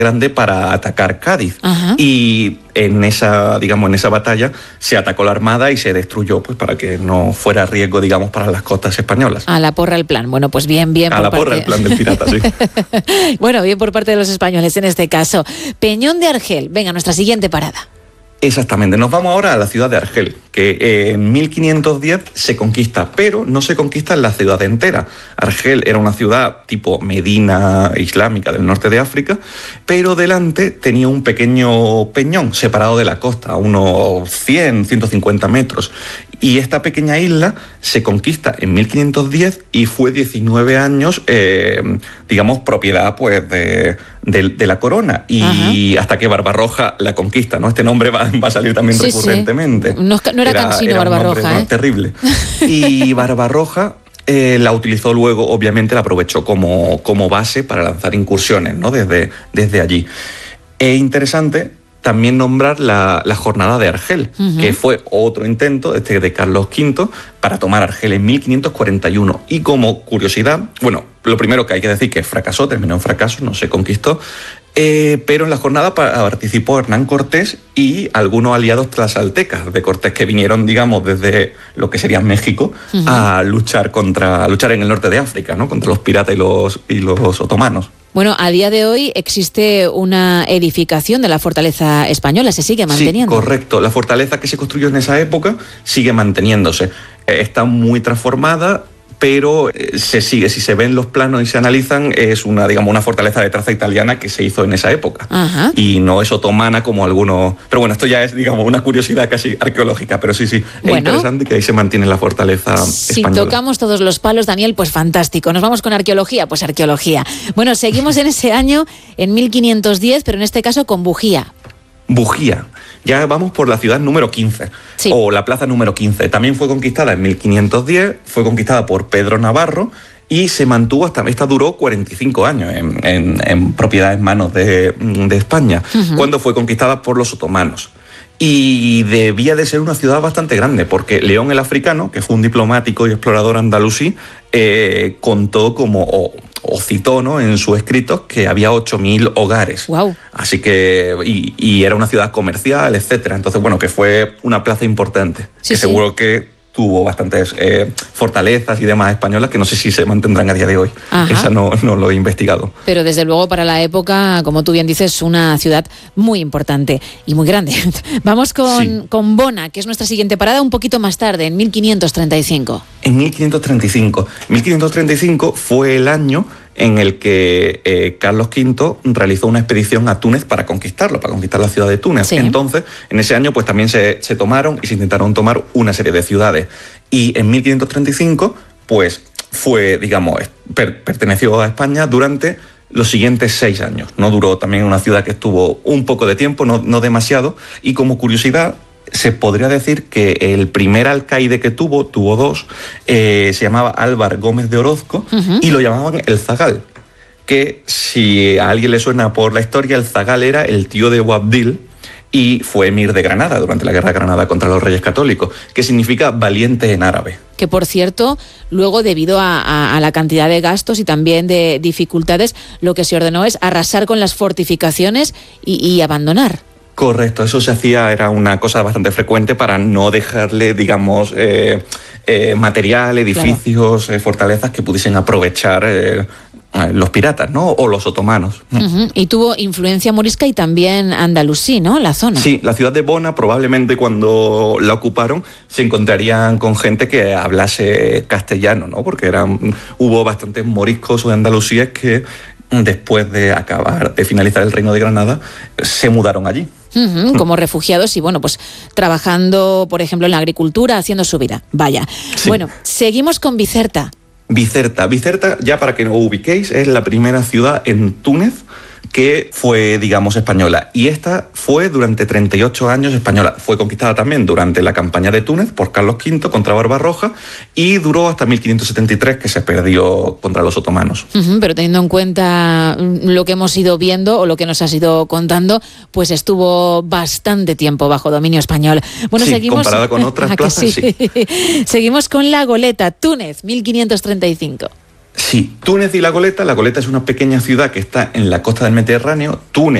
grande para atacar Cádiz. Ajá. Y en esa batalla se atacó la armada y se destruyó, pues para que no fuera riesgo, digamos, para las costas españolas. A la porra el plan. Bueno, pues bien. A la porra el plan del pirata, sí. Bueno, bien por parte de los españoles en este caso. Peñón de Argel. Venga, nuestra siguiente parada. Exactamente. Nos vamos ahora a la ciudad de Argel, que en 1510 se conquista, pero no se conquista en la ciudad entera. Argel era una ciudad tipo Medina islámica del norte de África, pero delante tenía un pequeño peñón separado de la costa, a unos 100, 150 metros. Y esta pequeña isla se conquista en 1510 y fue 19 años, digamos, propiedad pues de la corona. Y hasta que Barbarroja la conquista, ¿no? Este nombre va a salir también recurrentemente. Sí. No era Cansino Barbarroja, nombre, ¿no? Terrible. Y Barbarroja la utilizó luego, obviamente la aprovechó como base para lanzar incursiones, ¿no? Desde allí. Es interesante también nombrar la jornada de Argel, que fue otro intento de Carlos V para tomar Argel en 1541. Y como curiosidad, bueno, lo primero que hay que decir que fracasó, terminó en fracaso, no se conquistó, pero en la jornada participó Hernán Cortés y algunos aliados tlaxcaltecas de Cortés que vinieron, digamos, desde lo que sería México a luchar en el norte de África, ¿no? Contra los piratas y los otomanos. Bueno, a día de hoy existe una edificación de la fortaleza española, ¿se sigue manteniendo? Sí, correcto. La fortaleza que se construyó en esa época sigue manteniéndose. Está muy transformada, pero se sigue. Si se ven los planos y se analizan, es una fortaleza de traza italiana que se hizo en esa época. Ajá. Y no es otomana como algunos. Pero bueno, esto ya es, digamos, una curiosidad casi arqueológica, pero sí, es interesante que ahí se mantiene la fortaleza española. Si tocamos todos los palos, Daniel, pues fantástico. Nos vamos con arqueología, pues arqueología. Bueno, seguimos en ese año, en 1510, pero en este caso con Bujía. Bujía. Ya vamos por la ciudad número 15, o la plaza número 15. También fue conquistada en 1510, fue conquistada por Pedro Navarro y se mantuvo esta duró 45 años en propiedad en manos de España, cuando fue conquistada por los otomanos. Y debía de ser una ciudad bastante grande, porque León el Africano, que fue un diplomático y explorador andalusí, contó o citó, ¿no?, en sus escritos que había 8.000 hogares. Wow. Así que, y era una ciudad comercial, etcétera. Entonces, bueno, que fue una plaza importante. Seguro que tuvo bastantes fortalezas y demás españolas que no sé si se mantendrán a día de hoy. Ajá. Esa no lo he investigado. Pero desde luego para la época, como tú bien dices, una ciudad muy importante y muy grande. Vamos con Bona, que es nuestra siguiente parada, un poquito más tarde, en 1535. En 1535. 1535 fue el año en el que Carlos V realizó una expedición a Túnez para conquistar la ciudad de Túnez. Sí. Entonces, en ese año pues también se tomaron y se intentaron tomar una serie de ciudades. Y en 1535, pues fue, digamos, perteneció a España durante los siguientes 6 años. No duró, también una ciudad que estuvo un poco de tiempo, no demasiado. Y como curiosidad, se podría decir que el primer alcaide que tuvo 2, se llamaba Álvar Gómez de Orozco, y lo llamaban el Zagal, que si a alguien le suena por la historia, el Zagal era el tío de Boabdil y fue emir de Granada durante la Guerra de Granada contra los Reyes Católicos, que significa valiente en árabe. Que, por cierto, luego, debido a la cantidad de gastos y también de dificultades, lo que se ordenó es arrasar con las fortificaciones y abandonar. Correcto, eso se hacía, era una cosa bastante frecuente para no dejarle, digamos, material, edificios, fortalezas que pudiesen aprovechar los piratas, ¿no? O los otomanos. Y tuvo influencia morisca y también andalusí, ¿no?, la zona. Sí, la ciudad de Bona, probablemente cuando la ocuparon, se encontrarían con gente que hablase castellano, ¿no? Porque hubo bastantes moriscos o andalusíes que después de finalizar el Reino de Granada, se mudaron allí. Como refugiados y, bueno, pues trabajando, por ejemplo, en la agricultura, haciendo su vida. Vaya. Sí. Bueno, seguimos con Bizerta. Bizerta, ya para que no ubiquéis, es la primera ciudad en Túnez que fue, digamos, española. Y esta fue durante 38 años española. Fue conquistada también durante la campaña de Túnez por Carlos V contra Barbarroja y duró hasta 1573, que se perdió contra los otomanos. Pero teniendo en cuenta lo que hemos ido viendo o lo que nos has ido contando, pues estuvo bastante tiempo bajo dominio español. Bueno, sí, seguimos. Comparada con otras plazas, sí. Seguimos con La Goleta, Túnez, 1535. Sí, Túnez y La Goleta. La Goleta es una pequeña ciudad que está en la costa del Mediterráneo. Túnez